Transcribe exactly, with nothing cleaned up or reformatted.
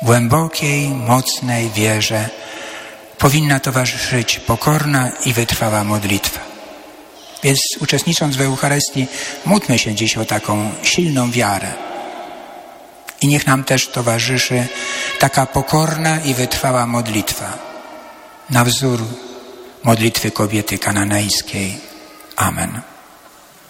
głębokiej, mocnej wierze powinna towarzyszyć pokorna i wytrwała modlitwa. Więc uczestnicząc w Eucharystii, módlmy się dziś o taką silną wiarę. I niech nam też towarzyszy taka pokorna i wytrwała modlitwa, na wzór modlitwy kobiety kananejskiej. Amen.